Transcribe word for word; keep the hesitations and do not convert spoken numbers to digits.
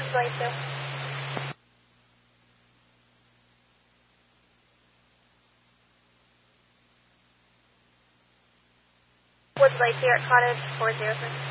Woods Lane two. Woods Lane two at Cottage four zero six.